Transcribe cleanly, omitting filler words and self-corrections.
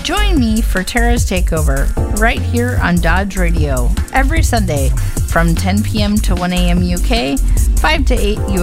Join me for Tara's Takeover right here on Dodge Radio every Sunday from 10 p.m. to 1 a.m. UK, 5 to 8 US.